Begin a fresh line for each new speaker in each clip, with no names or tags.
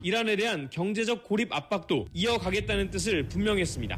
이란에 대한 경제적 고립 압박도 이어가겠다는 뜻을 분명히 했습니다.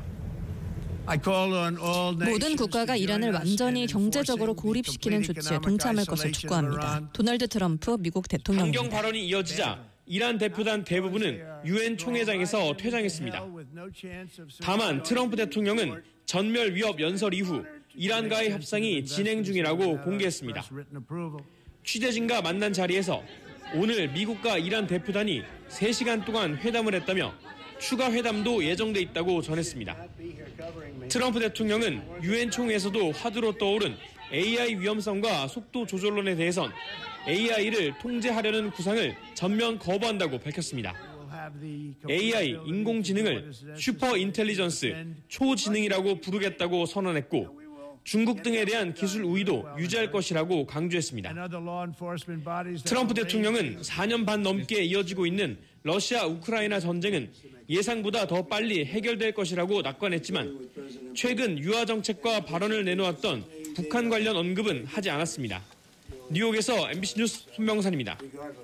모든 국가가 이란을 완전히 경제적으로 고립시키는 조치에 동참할 것을 촉구합니다. 도널드 트럼프 미국 대통령입니다.
강경 발언이 이어지자 이란 대표단 대부분은 유엔 총회장에서 퇴장했습니다. 다만 트럼프 대통령은 전멸 위협 연설 이후 이란과의 협상이 진행 중이라고 공개했습니다. 취재진과 만난 자리에서 오늘 미국과 이란 대표단이 3시간 동안 회담을 했다며 추가 회담도 예정돼 있다고 전했습니다. 트럼프 대통령은 유엔 총회에서도 화두로 떠오른 AI 위험성과 속도 조절론에 대해선 AI를 통제하려는 구상을 전면 거부한다고 밝혔습니다. AI, 인공지능을 슈퍼 인텔리전스, 초지능이라고 부르겠다고 선언했고 중국 등에 대한 기술 우위도 유지할 것이라고 강조했습니다. 트럼프 대통령은 4년 반 넘게 이어지고 있는 러시아 우크라이나 전쟁은 예상보다 더 빨리 해결될 것이라고 낙관했지만 최근 유화 정책과 발언을 내놓았던 북한 관련 언급은 하지 않았습니다. 뉴욕에서 MBC 뉴스 손명산입니다.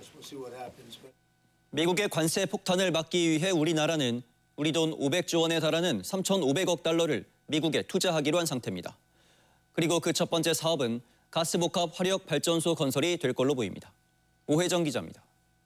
미국의 관세 폭탄을 막기 위해 우리나라는 우리 돈 500조 원에 달하는 3,500억 달러를 미국에 투자하기로 한 상태입니다. 그리고 그 첫 번째 사업은 가스복합 화력 발전소 건설이 될 걸로 보입니다. 오혜정 기자입니다.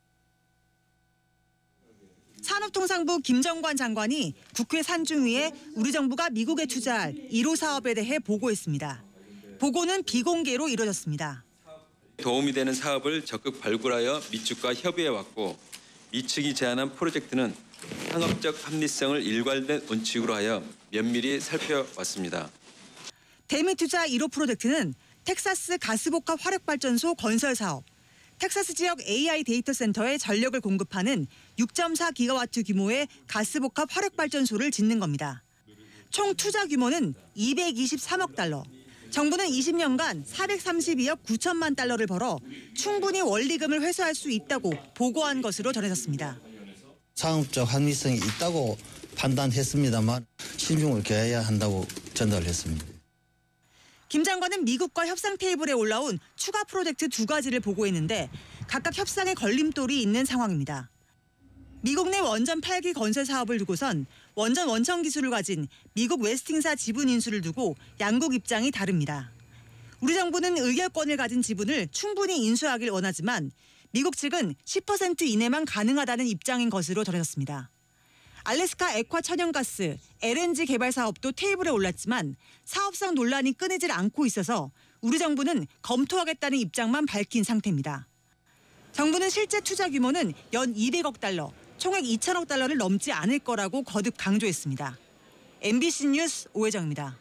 산업통상부 김정관 장관이 국회 산중위에 우리 정부가 미국에 투자할 1호 사업에 대해 보고했습니다. 보고는 비공개로 이뤄졌습니다.
도움이 되는 사업을 적극 발굴하여 미측과 협의해왔고 미측이 제안한 프로젝트는 상업적 합리성을 일관된 원칙으로 하여 면밀히 살펴왔습니다.
대미투자 1호 프로젝트는 텍사스 가스복합 화력발전소 건설 사업, 텍사스 지역 AI 데이터 센터에 전력을 공급하는 6.4기가와트 규모의 가스복합 화력발전소를 짓는 겁니다. 총 투자 규모는 223억 달러. 정부는 20년간 432억 9천만 달러를 벌어 충분히 원리금을 회수할 수 있다고 보고한 것으로 전해졌습니다.
상업적 합리성이 있다고 판단했습니다만 신중을 기해야 한다고 전달을 했습니다.
김 장관은 미국과 협상 테이블에 올라온 추가 프로젝트 2가지를 보고했는데 각각 협상에 걸림돌이 있는 상황입니다. 미국 내 원전 8기 건설 사업을 두고선 원전 원천 기술을 가진 미국 웨스팅사 지분 인수를 두고 양국 입장이 다릅니다. 우리 정부는 의결권을 가진 지분을 충분히 인수하길 원하지만 미국 측은 10% 이내만 가능하다는 입장인 것으로 전해졌습니다. 알래스카 액화 천연가스, LNG 개발 사업도 테이블에 올랐지만 사업상 논란이 끊이질 않고 있어서 우리 정부는 검토하겠다는 입장만 밝힌 상태입니다. 정부는 실제 투자 규모는 연 200억 달러, 총액 2천억 달러를 넘지 않을 거라고 거듭 강조했습니다. MBC 뉴스 오혜정입니다.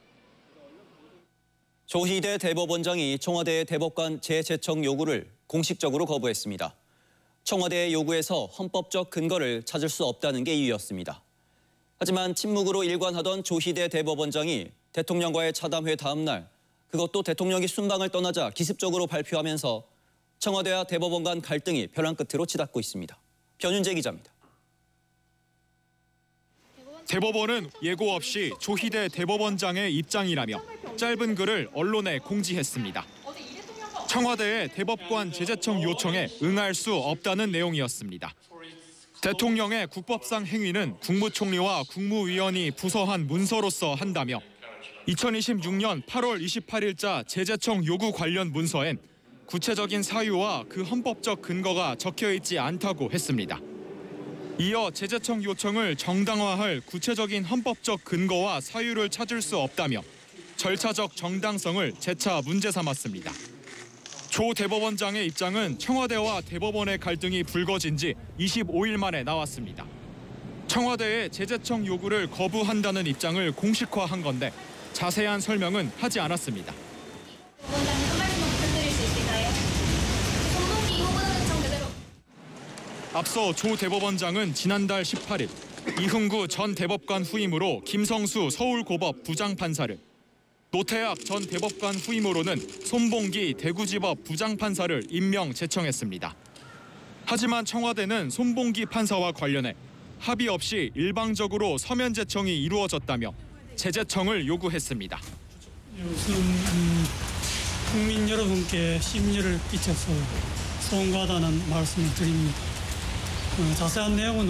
조희대 대법원장이 청와대 대법관 재제청 요구를 공식적으로 거부했습니다. 청와대의 요구에서 헌법적 근거를 찾을 수 없다는 게 이유였습니다. 하지만 침묵으로 일관하던 조희대 대법원장이 대통령과의 차담회 다음 날 그것도 대통령이 순방을 떠나자 기습적으로 발표하면서 청와대와 대법원 간 갈등이 벼랑 끝으로 치닫고 있습니다. 변윤재 기자입니다.
대법원은 예고 없이 조희대 대법원장의 입장이라며 짧은 글을 언론에 공지했습니다. 청와대의 대법관 재제청 요청에 응할 수 없다는 내용이었습니다. 대통령의 국법상 행위는 국무총리와 국무위원이 부서한 문서로서 한다며 2026년 8월 28일자 재제청 요구 관련 문서엔 구체적인 사유와 그 헌법적 근거가 적혀 있지 않다고 했습니다. 이어 재제청 요청을 정당화할 구체적인 헌법적 근거와 사유를 찾을 수 없다며 절차적 정당성을 재차 문제 삼았습니다. 조 대법원장의 입장은 청와대와 대법원의 갈등이 불거진 지 25일 만에 나왔습니다. 청와대의 재제청 요구를 거부한다는 입장을 공식화한 건데 자세한 설명은 하지 않았습니다.
원장님 한 말씀만 부탁드릴 수 있을까요? 송동기 후보자 요청 그대로.
앞서 조 대법원장은 지난달 18일 이흥구 전 대법관 후임으로 김성수 서울고법 부장판사를, 노태학 전 대법관 후임으로는 손봉기 대구지법 부장판사를 임명 제청했습니다. 하지만 청와대는 손봉기 판사와 관련해 합의 없이 일방적으로 서면 제청이 이루어졌다며 재제청을 요구했습니다.
우선 국민 여러분께 심려를 끼쳐서 송구하다는 말씀을 드립니다. 자세한 내용은